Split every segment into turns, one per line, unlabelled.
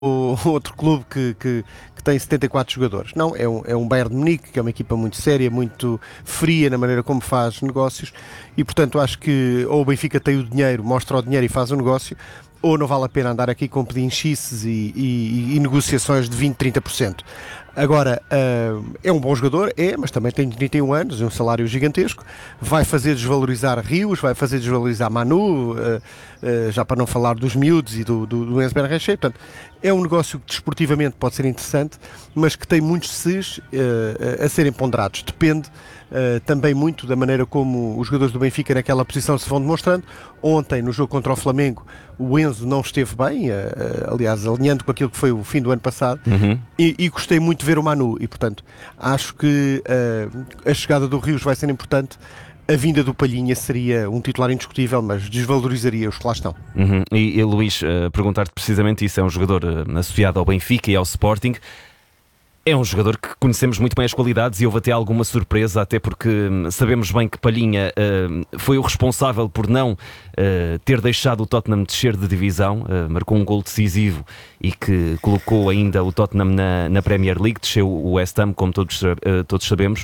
outro clube que tem 74 jogadores. Não, é um Bayern de Munique, que é uma equipa muito séria, muito fria na maneira como faz negócios, e portanto acho que ou o Benfica tem o dinheiro, mostra o dinheiro e faz o negócio, ou não vale a pena andar aqui com pedinchices e negociações de 20, 30%. Agora, é um bom jogador, mas também tem 31 anos, é um salário gigantesco, vai fazer desvalorizar Rios, vai fazer desvalorizar Manu, já para não falar dos miúdos e do Enzo Benarreche. Portanto, é um negócio que desportivamente pode ser interessante, mas que tem muitos ses a serem ponderados. Depende também muito da maneira como os jogadores do Benfica naquela posição se vão demonstrando. Ontem, no jogo contra o Flamengo, o Enzo não esteve bem, aliás, alinhando com aquilo que foi o fim do ano passado, e gostei muito de ver o Manu, e portanto acho que a chegada do Rios vai ser importante. A vinda do Palhinha seria um titular indiscutível, mas desvalorizaria os que lá estão.
E Luís, perguntar-te precisamente isso, é um jogador associado ao Benfica e ao Sporting. É um jogador que conhecemos muito bem as qualidades e houve até alguma surpresa, até porque sabemos bem que Palhinha foi o responsável por não ter deixado o Tottenham descer de divisão, marcou um gol decisivo e que colocou ainda o Tottenham na Premier League, desceu o West Ham, como todos sabemos.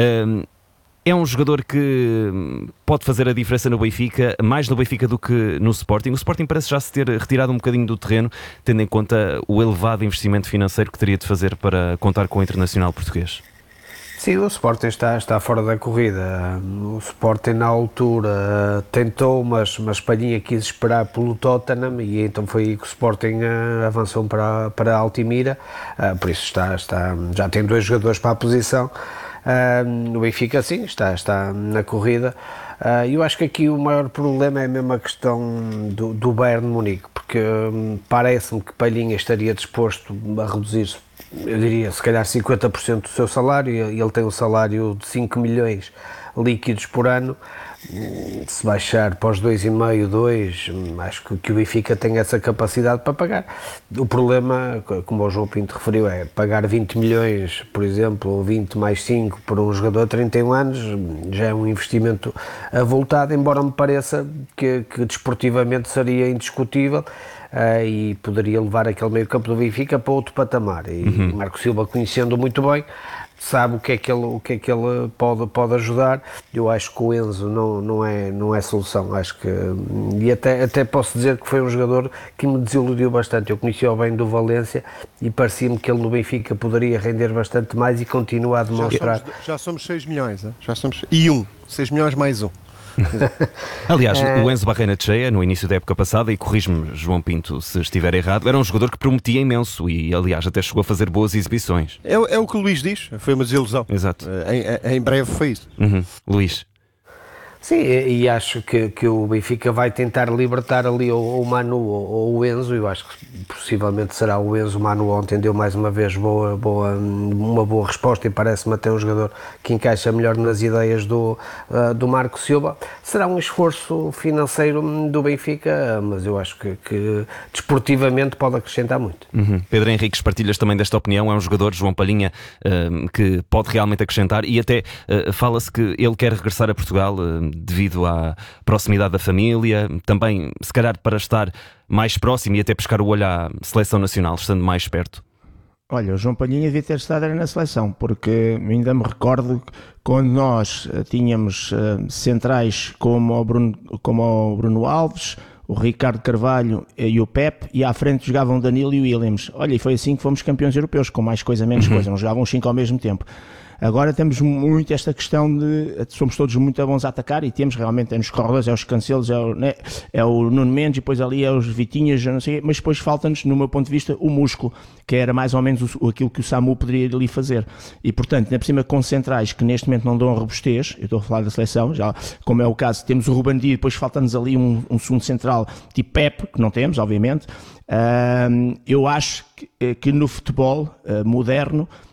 É um jogador que pode fazer a diferença no Benfica, mais no Benfica do que no Sporting. O Sporting parece já se ter retirado um bocadinho do terreno, tendo em conta o elevado investimento financeiro que teria de fazer para contar com o internacional português.
Sim, o Sporting está fora da corrida. O Sporting na altura tentou, mas Palhinha quis esperar pelo Tottenham e então foi aí que o Sporting avançou para a Altimira. Por isso já tem 2 jogadores para a posição. No Benfica sim, está na corrida. Eu acho que aqui o maior problema é mesmo a questão do Bayern de Munique, porque parece-me que Palhinha estaria disposto a reduzir, eu diria, se calhar 50% do seu salário, e ele tem um salário de 5 milhões líquidos por ano. Se baixar para os 2,5, 2, acho que o Benfica tem essa capacidade para pagar. O problema, como o João Pinto referiu, é pagar 20 milhões, por exemplo, ou 20 mais 5 por um jogador de 31 anos, já é um investimento avultado, embora me pareça que desportivamente seria indiscutível. E poderia levar aquele meio campo do Benfica para outro patamar. E Marco Silva, conhecendo muito bem, sabe o que é que ele pode ajudar. Eu acho que o Enzo não é solução. Acho que, e até posso dizer que foi um jogador que me desiludiu bastante. Eu conheci-o bem do Valência e parecia-me que ele no Benfica poderia render bastante mais e continua a demonstrar.
Já somos 6 milhões, já somos, 6 milhões mais 1.
Aliás, o Enzo Barrenechea, no início da época passada, e corrige-me, João Pinto, se estiver errado, era um jogador que prometia imenso e, aliás, até chegou a fazer boas exibições.
É o que o Luís diz, foi uma desilusão.
Exato.
Em breve foi isso.
Luís.
Sim, e acho que o Benfica vai tentar libertar ali o Manu ou o Enzo. Eu acho que possivelmente será o Enzo. O Manu ontem deu mais uma vez uma boa resposta e parece-me até um jogador que encaixa melhor nas ideias do Marco Silva. Será um esforço financeiro do Benfica, mas eu acho que desportivamente pode acrescentar muito.
Pedro Henriques, partilhas também desta opinião? É um jogador, João Palhinha, que pode realmente acrescentar, e até fala-se que ele quer regressar a Portugal devido à proximidade da família, também se calhar para estar mais próximo e até pescar o olho à seleção nacional, estando mais perto.
Olha, o João Palhinha devia ter estado na seleção, porque ainda me recordo quando nós tínhamos centrais como o Bruno Alves, o Ricardo Carvalho e o Pepe, e à frente jogavam Danilo e o Williams. Olha, e foi assim que fomos campeões europeus, com mais coisa, menos coisa, não jogavam os 5 ao mesmo tempo. Agora temos muito esta questão de somos todos muito bons a atacar e temos realmente nos corredores, é os Cancelos, é o Nuno Mendes e depois ali é os Vitinhas, não sei, mas depois falta-nos, no meu ponto de vista, o músculo, que era mais ou menos aquilo que o Samu poderia ali fazer. E portanto, ainda por cima com centrais que neste momento não dão robustez, eu estou a falar da seleção, já como é o caso, temos o Ruben Dias, depois falta-nos ali um segundo central tipo Pepe, que não temos, obviamente. Eu acho que no futebol moderno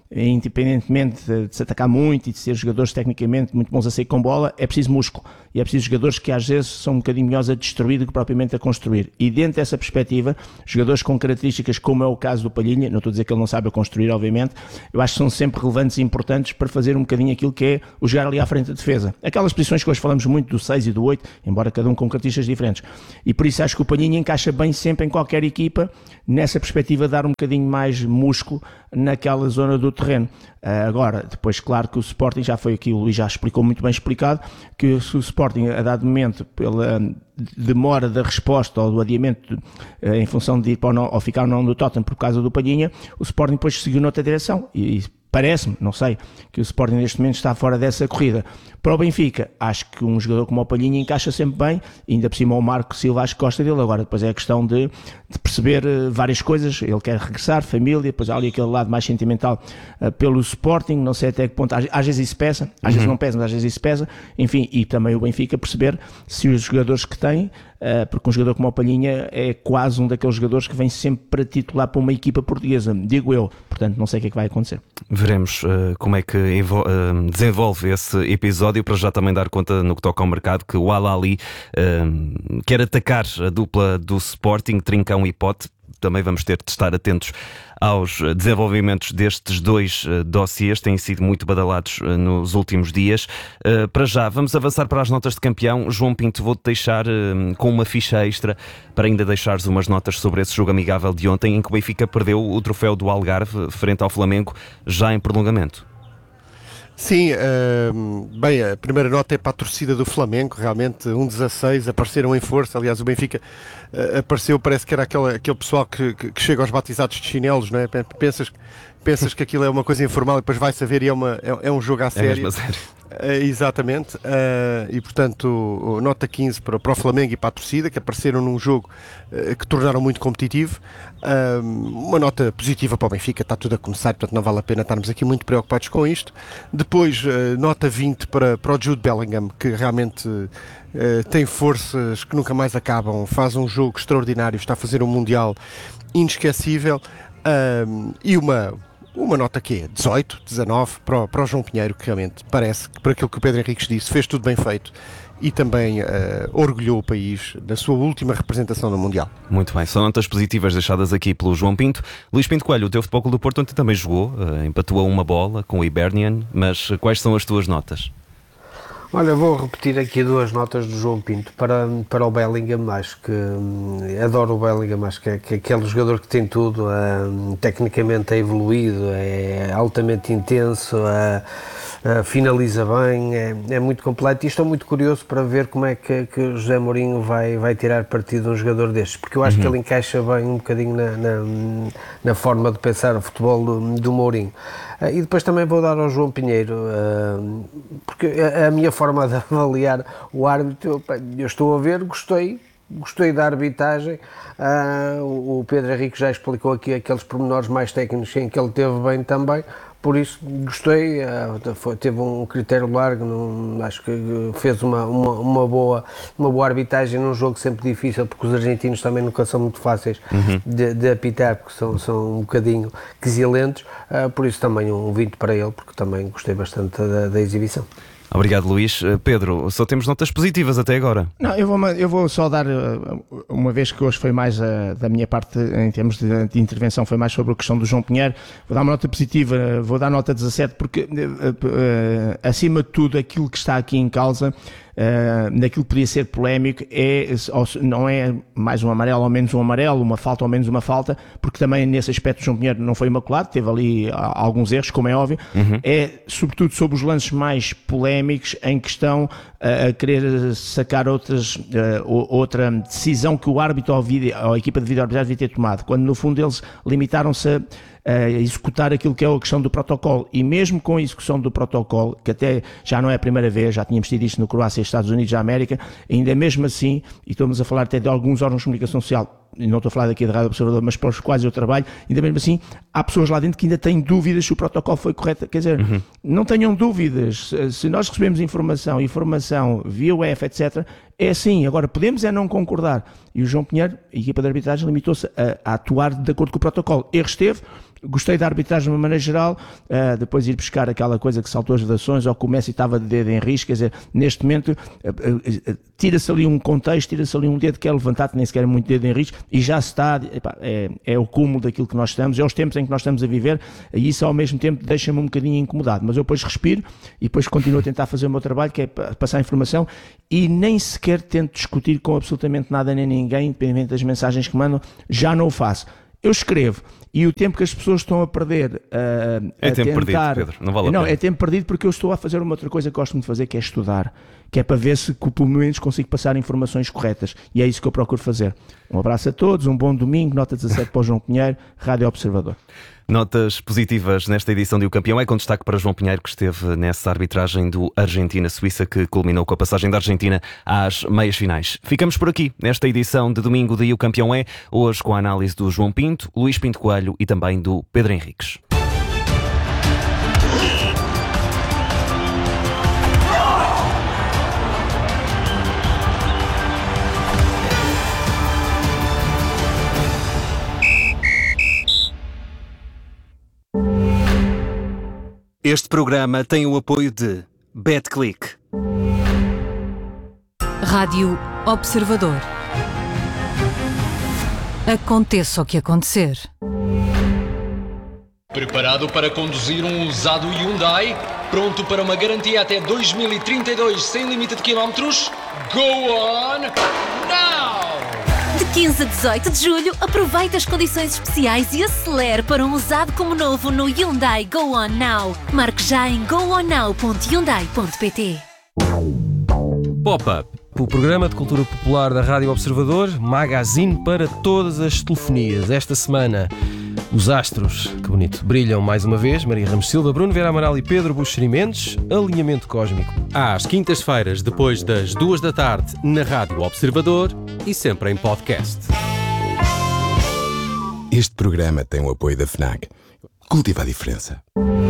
independentemente de se atacar muito e de ser jogadores tecnicamente muito bons a sair com bola, é preciso músculo e é preciso jogadores que às vezes são um bocadinho melhores a destruir do que propriamente a construir. E dentro dessa perspectiva, jogadores com características como é o caso do Palhinha, não estou a dizer que ele não sabe a construir, obviamente, eu acho que são sempre relevantes e importantes para fazer um bocadinho aquilo que é o jogar ali à frente da defesa. Aquelas posições que hoje falamos muito do 6 e do 8, embora cada um com características diferentes. E por isso acho que o Palhinha encaixa bem sempre em qualquer equipa, nessa perspectiva de dar um bocadinho mais músculo naquela zona do terreno. Agora, depois claro que o Sporting, já foi aqui, o Luís já explicou muito bem explicado, que se o Sporting a dado momento, pela demora da resposta ou do adiamento em função de ir para ou ficar ou não do Tottenham por causa do Palhinha, o Sporting depois seguiu noutra direção e parece-me, não sei, que o Sporting neste momento está fora dessa corrida. Para o Benfica, acho que um jogador como o Palhinha encaixa sempre bem, ainda por cima o Marco Silva acho que gosta dele. Agora depois é a questão de perceber várias coisas, ele quer regressar, família, depois há ali aquele lado mais sentimental pelo Sporting, não sei até que ponto, às vezes isso pesa, às vezes não pesa, mas às vezes isso pesa, enfim, e também o Benfica perceber se os jogadores que tem, porque um jogador como o Palhinha é quase um daqueles jogadores que vem sempre para titular para uma equipa portuguesa, digo eu, portanto não sei o que é que vai acontecer.
Veremos como é que desenvolve esse episódio, para já também dar conta no que toca ao mercado, que o Al-Ahly quer atacar a dupla do Sporting, Trincão e Pote. Também vamos ter de estar atentos aos desenvolvimentos destes dois dossiês, têm sido muito badalados nos últimos dias. Para já, vamos avançar para as notas de campeão. João Pinto, vou-te deixar com uma ficha extra para ainda deixares umas notas sobre esse jogo amigável de ontem, em que o Benfica perdeu o troféu do Algarve frente ao Flamengo, já em prolongamento.
Sim, bem, a primeira nota é para a torcida do Flamengo, realmente 1-16, apareceram em força. Aliás, o Benfica apareceu, parece que era aquele pessoal que chega aos batizados de chinelos, não é? Pensas que aquilo é uma coisa informal e depois vai saber e é um jogo à sério. Exatamente, e portanto nota 15 para o Flamengo e para a torcida, que apareceram num jogo que tornaram muito competitivo. Uma nota positiva para o Benfica, está tudo a começar, portanto não vale a pena estarmos aqui muito preocupados com isto. Depois nota 20 para o Jude Bellingham, que realmente tem forças que nunca mais acabam, faz um jogo extraordinário, está a fazer um Mundial inesquecível. E uma nota que é 18, 19 para o João Pinheiro, que realmente parece que, por aquilo que o Pedro Henriques disse, fez tudo bem feito e também orgulhou o país da sua última representação no Mundial.
Muito bem, são notas positivas deixadas aqui pelo João Pinto. Luís Pinto Coelho, o teu Futebol Clube do Porto ontem também jogou, empatou a uma bola com o Hibernian, mas quais são as tuas notas?
Olha, vou repetir aqui duas notas do João Pinto para o Bellingham. Acho que adoro o Bellingham, acho que é aquele jogador que tem tudo, tecnicamente é evoluído, é altamente intenso, finaliza bem, é muito completo, e estou muito curioso para ver como é que o José Mourinho vai tirar partido de um jogador destes, porque eu acho que ele encaixa bem um bocadinho na forma de pensar o futebol do Mourinho. E depois também vou dar ao João Pinheiro, porque a minha forma de avaliar o árbitro, eu estou a ver, gostei da arbitragem. O Pedro Henrique já explicou aqui aqueles pormenores mais técnicos em que ele teve bem também, por isso gostei, teve um critério largo, acho que fez uma boa arbitragem num jogo sempre difícil, porque os argentinos também nunca são muito fáceis de apitar, porque são um bocadinho quisilentos, por isso também um 20 para ele, porque também gostei bastante da exibição.
Obrigado, Luís. Pedro, só temos notas positivas até agora.
Não, eu vou só dar, uma vez que hoje foi mais da minha parte em termos de intervenção, foi mais sobre a questão do João Pinheiro, vou dar uma nota positiva, vou dar nota 17, porque acima de tudo aquilo que está aqui em causa, naquilo que podia ser polémico, não é mais um amarelo ou menos um amarelo, uma falta ou menos uma falta, porque também nesse aspecto o João Pinheiro não foi imaculado, teve ali alguns erros, como é óbvio. É sobretudo sobre os lances mais polémicos, em que estão a querer sacar outra decisão que o árbitro ou a equipa de vídeo-arbitragem devia ter tomado, quando no fundo eles limitaram-se a executar aquilo que é a questão do protocolo, e mesmo com a execução do protocolo, que até já não é a primeira vez, já tínhamos tido isto no Croácia e Estados Unidos da América, ainda mesmo assim, e estamos a falar até de alguns órgãos de comunicação social, e não estou a falar daqui da Rádio Observador, mas para os quais eu trabalho, ainda mesmo assim, há pessoas lá dentro que ainda têm dúvidas se o protocolo foi correto. Quer dizer, não tenham dúvidas, se nós recebemos informação via UEFA, etc., é assim. Agora, podemos não concordar, e o João Pinheiro, a equipa de arbitragem, limitou-se a atuar de acordo com o protocolo. Erros teve, gostei da arbitragem de uma maneira geral, depois ir buscar aquela coisa que saltou as redações, ou que o Messi estava de dedo em risco, quer dizer, neste momento tira-se ali um contexto, tira-se ali um dedo que é levantado, que nem sequer é muito dedo em risco, e já se está, é o cúmulo daquilo que nós estamos, é os tempos em que nós estamos a viver, e isso ao mesmo tempo deixa-me um bocadinho incomodado, mas eu depois respiro, e depois continuo a tentar fazer o meu trabalho, que é passar a informação, e nem sequer tento discutir com absolutamente nada nem ninguém, independente das mensagens que mandam, já não o faço. Eu escrevo, e o tempo que as pessoas estão a perder
é tempo perdido, Pedro, não vale a pena.
É tempo perdido porque eu estou a fazer uma outra coisa que gosto muito de fazer, que é estudar, que é para ver se pelo menos consigo passar informações corretas, e é isso que eu procuro fazer. Um abraço a todos, um bom domingo, nota 17 para o João Pinheiro, Rádio Observador.
Notas positivas nesta edição de O Campeão é com destaque para João Pinheiro, que esteve nessa arbitragem do Argentina-Suíça, que culminou com a passagem da Argentina às meias finais. Ficamos por aqui nesta edição de domingo de O Campeão é, hoje com a análise do João Pinto, Luís Pinto Coelho e também do Pedro Henriques.
Este programa tem o apoio de BetClick.
Rádio Observador. Aconteça o que acontecer.
Preparado para conduzir um usado Hyundai? Pronto para uma garantia até 2032 sem limite de quilómetros? Go on now!
De 15 a 18 de julho, aproveite as condições especiais e acelere para um usado como novo no Hyundai Go On Now. Marque já em gooonnnow.hyundai.pt.
Pop-up, o programa de cultura popular da Rádio Observador, magazine para todas as telefonias. Esta semana, os astros, que bonito, brilham mais uma vez. Maria Ramos Silva, Bruno Vera Amaral e Pedro Buxeri Mendes. Alinhamento cósmico.
Às quintas-feiras, depois das 2 da tarde, na Rádio Observador e sempre em podcast.
Este programa tem o apoio da FNAC. Cultiva a diferença.